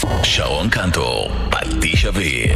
שרון קנטור, פטיש אוויר.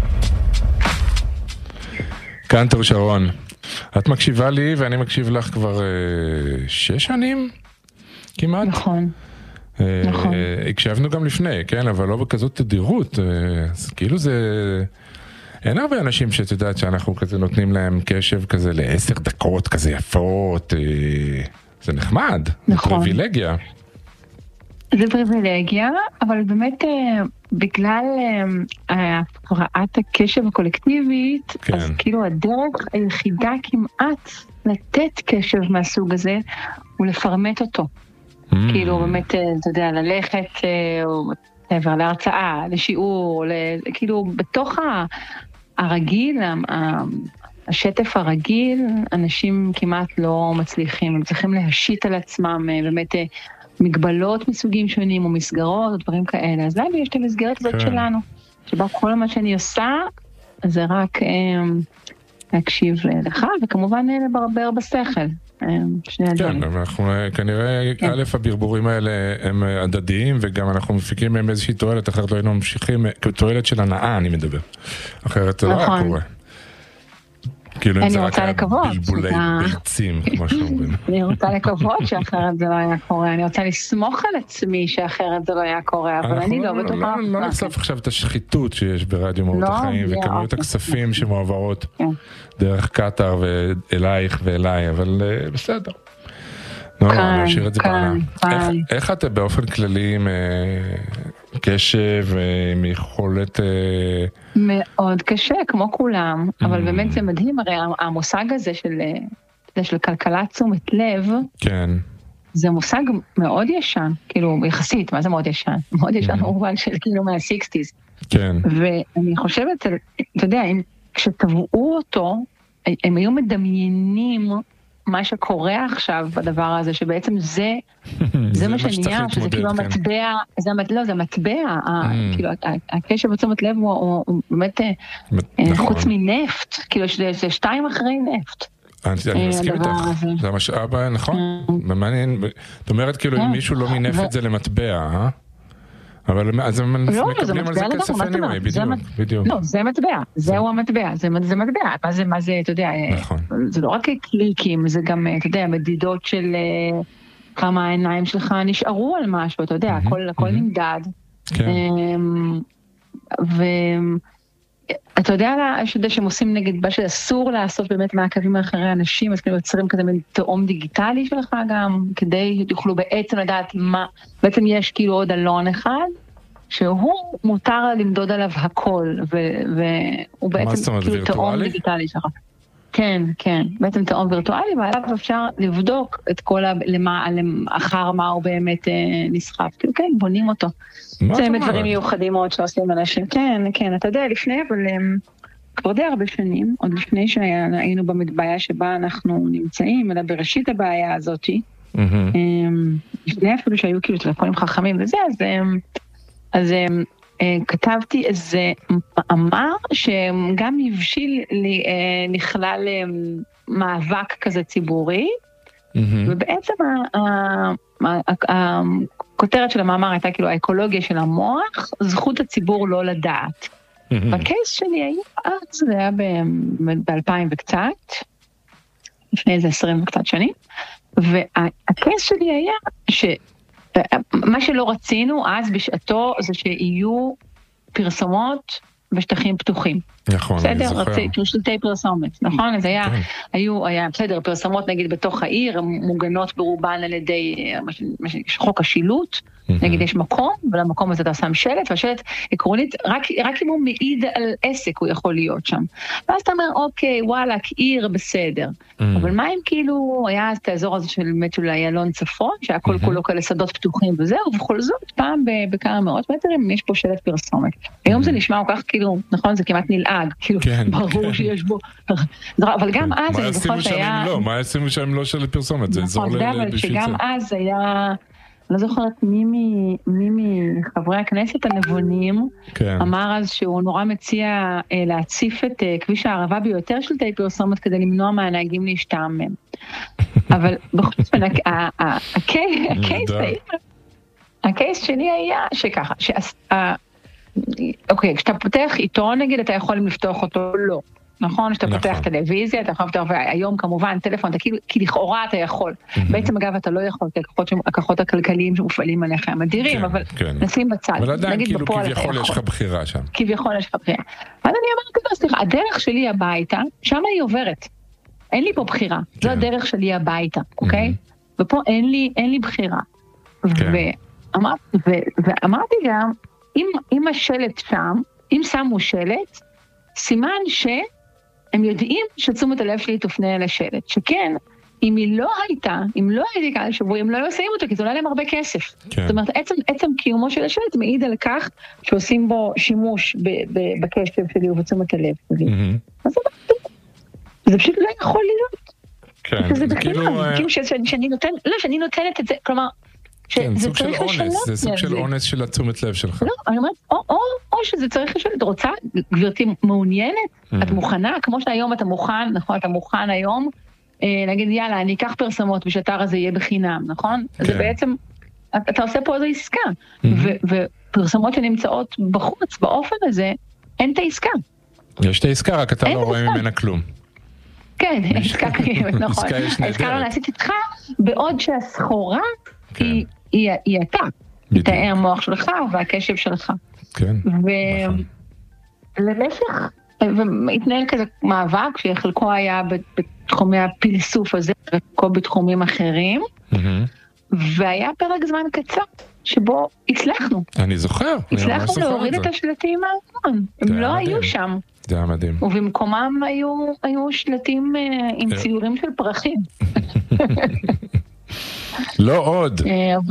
קנטור שרון, את מקשיבה לי ואני מקשיב לך כבר 6 שנים כמעט. נכון. נכון. הקשבנו גם לפני, כן, אבל לא בכזאת תדירות. אז כאילו זה... אין הרבה אנשים שאת יודעת שאנחנו כזה נותנים להם קשב כזה ל10 דקות כזה יפות. זה נחמד. נכון. זה פריבילגיה. זה פריבילגיה, אבל באמת בגלל הפרעת הקשב הקולקטיבית, כן. אז כאילו הדרך היחידה כמעט לתת קשב מהסוג הזה, הוא לפרמט אותו. כאילו באמת, אתה יודע, ללכת או להרצאה, לשיעור, כאילו בתוך הרגיל, השטף הרגיל, אנשים כמעט לא מצליחים, הם צריכים להשית על עצמם באמת מגבלות מסוגים שונים או מסגרות או דברים כאלה. אז לנו יש את המסגרת הזאת שלנו, שבה כל מה שאני עושה זה רק להקשיב לך וכמובן לברבר בשכל. כן, אנחנו כנראה א' הברבורים האלה הם הדדיים וגם אנחנו מפיקים מהם איזושהי תועלת, אחרת לא היינו ממשיכים, תועלת של הנאה אני מדבר, אחרת זה לא היה קורה. כאילו אם זה רק היה בלבולי ביצים, כמו שאומרים. אני רוצה לקוות שאחרת זה לא היה קורה, אני רוצה לסמוך על עצמי שאחרת זה לא היה קורה, אבל אני לא בטוחה. לא נחשוף עכשיו את השחיתות שיש ברדיו מהות החיים, וכמויות הכספים שמועברות דרך קטר ואלייך ואליי, אבל בסדר. לא, נשאיר את זה בעלה. איך את באופן כללי עם קשב ועם יכולת... מאוד קשה, כמו כולם, אבל באמת זה מדהים, הרי המושג הזה של כלכלת תשומת לב, כן. זה מושג מאוד ישן, כאילו יחסית, מה זה מאוד ישן? מאוד ישן במובן של כאילו מה-60s. כן. ואני חושבת, אתה יודע, כשטבעו אותו, הם היו מדמיינים מה שקורה עכשיו בדבר הזה, שבעצם זה מה שנהיה, שזה כאילו המטבע, זה המטבע, כאילו הקשב ותשומת לב הוא באמת חוץ מנפט, כאילו זה 2 אחרי נפט. אני מסכים איתך, זה המשאב, נכון? מעניין, זאת אומרת כאילו אם מישהו לא מינף את זה למטבע, אבל אז הם מקבלים על זה כסף anyway, בדיוק. לא, זה מטבע, זהו המטבע, זה מטבע, מה זה, אתה יודע, זה לא רק קליקים, זה גם, אתה יודע, מדידות של כמה העיניים שלך נשארו על משהו, אתה יודע, הכל נמדד. ואתה יודע שהם עושים נגד מה שאסור לעשות באמת מעקבים אחרי אנשים, אז כאילו יוצרים כזה תאום דיגיטלי שלך גם, כדי שתוכלו בעצם לדעת מה, בעצם יש כאילו עוד אלון אחד, שהוא מותר למדוד עליו הכל, והוא בעצם כאילו תאום דיגיטלי שלך. כן, כן, בעצם תאום וירטואלי, ועליו אפשר לבדוק את כל אחר מה הוא באמת נסחף, כאילו כן, בונים אותו. זה דברים מיוחדים מאוד שעושים אנשים, כן, כן, אתה יודע, לפני, אבל כבר די הרבה שנים, עוד לפני שהיינו בבעיה שבה אנחנו נמצאים, אלא בראשית הבעיה הזאת, לפני אפילו שהיו כאילו טלפונים חכמים וזה, אז כתבתי איזה מאמר שגם הבשיל לי נכלל מאבק כזה ציבורי, ובעצם הכותרת של המאמר הייתה כאילו האקולוגיה של המוח, זכות הציבור לא לדעת. בקייס שלי היה, זה היה ב-2000 וקצת, לפני איזה 20 וקצת שנים, והקייס שלי היה מה שלא רצינו אז בשעתו זה שיהיו פרסומות בשטחים פתוחים. נכון, אני זוכר. שלטי פרסומת, נכון? אז היה, בסדר, פרסומות נגיד בתוך העיר, מוגנות ברובן על ידי חוק השילוט, נגיד יש מקום, ולמקום הזה אתה שם שלט, והשלט עקרונית, רק אם הוא מעיד על עסק הוא יכול להיות שם. ואז אתה אומר, אוקיי, וואלה, עיר בסדר. אבל מה אם כאילו היה את האזור הזה של איילון צפון, שהכל כולו כאלה שדות פתוחים וזהו, ובכל זאת, פעם בכמה מאות מטרים, יש פה שלט פרסומת. היום זה נשמע כל כך כאילו, נכון, זה כמעט נלעג, כאילו, ברור שיש בו. אבל גם אז, אני זוכרת שהיה... מה ישימו שם לא שלט פרסומת? זה אזור בשביל זה. שגם אז היה... לא זוכרת מי מחברי הכנסת הנבונים אמר אז שהוא נורא מציע להציף את כביש הערבה ביותר שלטי פרסומת כדי למנוע מהנהגים להשתעמם. אבל בכל זאת, הקייס הקייס שלי היה שככה, אוקיי, כשאתה פותח עיתון נגיד, אתה יכול לפתוח אותו לא. נכון? כשאתה פותח טלוויזיה, אתה יכול לפתוח, והיום כמובן טלפון, כי לכאורה אתה יכול. בעצם אגב אתה לא יכול, כי הכוחות הכלכליים שמופעלים עליך הם אדירים, אבל נשים בצד. אבל עדיין כאילו כביכול יש לך בחירה שם. כביכול יש לך בחירה. אז אני אמרתי, סליחה, הדרך שלי הביתה, שם היא עוברת. אין לי פה בחירה. זו הדרך שלי הביתה, אוקיי? ופה אין לי בחירה. ואמרתי גם, אם השלט שם, אם שמו שלט, סימן שהם יודעים שתשומת הלב שלי תופנה אל השלט, שכן, אם היא לא הייתה, אם לא הייתי כאן שבוע, הם לא היו עושים אותו, כי זה עולה להם הרבה כסף. זאת אומרת, עצם קיומו של השלט מעיד על כך שעושים בו שימוש בקשב שלי ובתשומת הלב שלי. אז זה פשוט לא יכול להיות. כן, זה כאילו שאני נותנת את זה, כלומר, כן, סוג של אונס, זה סוג של אונס של התשומת לב שלך. לא, אני אומרת, או שזה צריך לשאול, את רוצה, גברתי מעוניינת, את מוכנה, כמו שהיום אתה מוכן, נכון, אתה מוכן היום, נגיד, יאללה, אני אקח פרסמות ושאתר הזה יהיה בחינם, נכון? זה בעצם, אתה עושה פה איזו עסקה, ופרסמות שנמצאות בחוץ, באופן הזה, אין את העסקה. יש את העסקה, רק אתה לא רואה ממנה כלום. כן, העסקה קיימת, נכון. העסקה לא נעשית איתך, בעוד שהסחורה היא אתה, תאי המוח שלך והקשב שלך. כן. ולמשך, והתנהל כזה מאבק, שחלקו היה בתחומי הפלסוף הזה, וחלקו בתחומים אחרים, והיה פרק זמן קצר, שבו הצלחנו. אני זוכר. הצלחנו להוריד את השלטים מהזמן. הם לא היו שם. זה היה מדהים. ובמקומם היו שלטים עם ציורים של פרחים. לא עוד.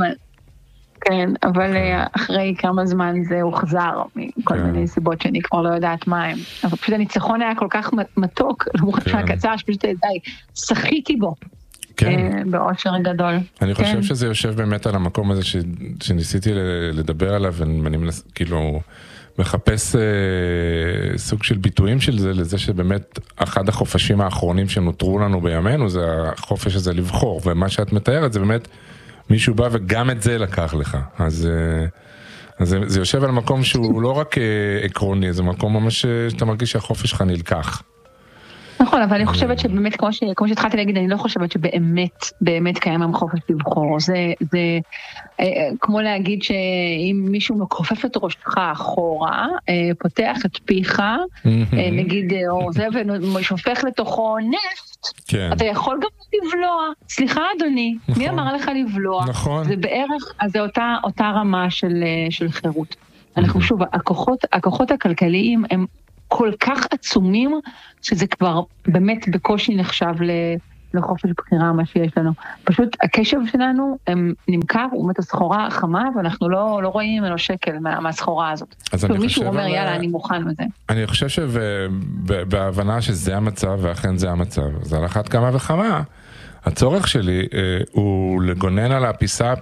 כן, אבל אחרי כמה זמן זה הוחזר, מכל מיני סיבות שאני כבר לא יודעת מה הם. אבל פשוט הניצחון היה כל כך מתוק, למרות שהקצר, שפשוט די, שחיתי בו. באושר גדול. אני חושב שזה יושב באמת על המקום הזה שניסיתי לדבר עליו, ואני כאילו מחפש סוג של ביטויים של זה, לזה שבאמת אחד החופשים האחרונים שנותרו לנו בימינו, זה החופש הזה לבחור, ומה שאת מתארת זה באמת מישהו בא וגם את זה לקח לך. אז זה יושב על מקום שהוא לא רק עקרוני, זה מקום ממש שאתה מרגיש שהחופש שלך נלקח. נכון, אבל אני חושבת שבאמת, כמו שהתחלתי להגיד, אני לא חושבת שבאמת קיים עם חופש לבחור. זה כמו להגיד שאם מישהו מכופף את ראשך אחורה, פותח את פיך, נגיד, או זה, ושופך לתוכו נפט, אתה יכול גם לבלוע. סליחה, אדוני, מי אמר לך לבלוע? זה בערך, אז זה אותה רמה של חירות. אנחנו שוב, הכוחות הכלכליים הם כל כך עצומים, שזה כבר באמת בקושי נחשב לחופש בחירה מה שיש לנו. פשוט הקשב שלנו נמכר, הוא מת הסחורה חמה, ואנחנו לא רואים ממנו שקל מהסחורה הזאת. מישהו אומר, יאללה, אני מוכן לזה. אני חושב שבהבנה שזה המצב, ואכן זה המצב, זה על אחת כמה וכמה, הצורך שלי הוא לגונן על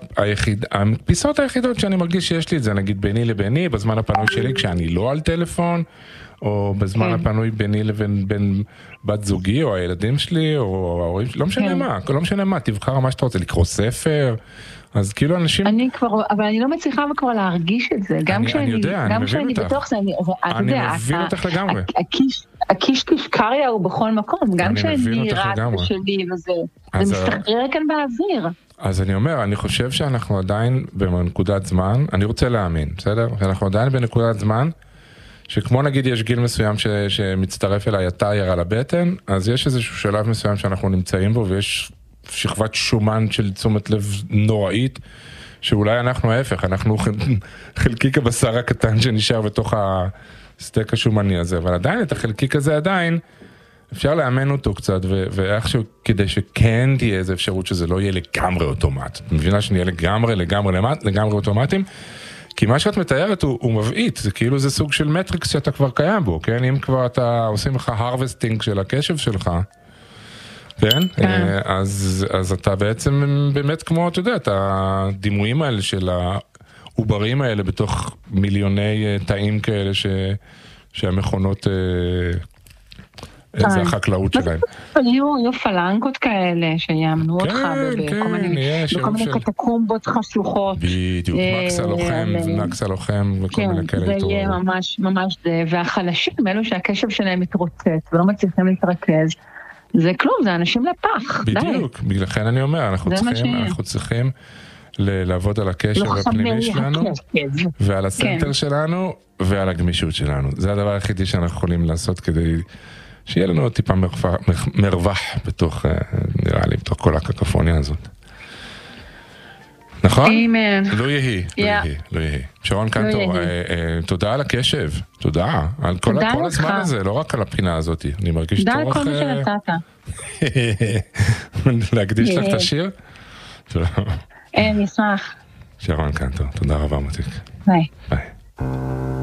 הפיסות היחידות שאני מרגיש שיש לי את זה, נגיד ביני לביני, בזמן הפנוי שלי, כשאני לא על טלפון, או בזמן הפנוי ביני לבין בת זוגי, או הילדים שלי, או ההורים שלי, לא משנה מה, תבחר מה שאתה רוצה, לקרוא ספר, אז כאילו אנשים... אבל אני לא מצליחה כבר להרגיש את זה, גם כשאני בתוך זה, אני מבין אותך לגמרי. הקיש קשקריה הוא בכל מקום, גם כשאני רעת בשלי וזה, זה מסתחרר כאן באוויר. אז אני אומר, אני חושב שאנחנו עדיין בנקודת זמן, אני רוצה להאמין, בסדר? שאנחנו עדיין בנקודת זמן, שכמו נגיד יש גיל מסוים שמצטרף אליי הטייר על הבטן, אז יש איזשהו שלב מסוים שאנחנו נמצאים בו, ויש שכבת שומן של תשומת לב נוראית, שאולי אנחנו ההפך, אנחנו חלקיק הבשר הקטן שנשאר בתוך הסטייק השומני הזה, אבל עדיין את החלקיק הזה עדיין, אפשר לאמן אותו קצת, ואיכשהו כדי שכן תהיה איזו אפשרות שזה לא יהיה לגמרי אוטומט. מבינה שנהיה לגמרי אוטומטים, כי מה שאת מתארת הוא מבעית, זה כאילו זה סוג של מטריקס שאתה כבר קיים בו, כן? אם כבר אתה עושים לך הרווסטינג של הקשב שלך, כן? אז אתה בעצם באמת כמו, אתה יודע, את הדימויים האלה של העוברים האלה בתוך מיליוני תאים כאלה שהמכונות זה החקלאות שלהם. יהיו פלנקות כאלה שיאמנו אותך בכל מיני קטקומבות חשוכות. בדיוק, מקס הלוחם וכל מיני כאלה. זה יהיה ממש זה, והחלשים, אלו שהקשב שלהם מתרוצץ ולא מצליחים להתרכז, זה כלום, זה אנשים לפח. בדיוק, בגללכן אני אומר, אנחנו צריכים לעבוד על הקשר הפנימי שלנו, ועל הסנטר שלנו, ועל הגמישות שלנו. זה הדבר היחידי שאנחנו יכולים לעשות כדי שיהיה לנו עוד טיפה מרווח בתוך, נראה לי, בתוך כל הקקופוניה הזאת. נכון? לא יהי. שרון קנטור, תודה על הקשב, תודה על כל הזמן הזה, לא רק על הפינה הזאת. אני מרגיש תודה על כל מה שנתת. להקדיש לך את השיר? נשמח. שרון קנטור, תודה רבה מותיק. ביי. ביי.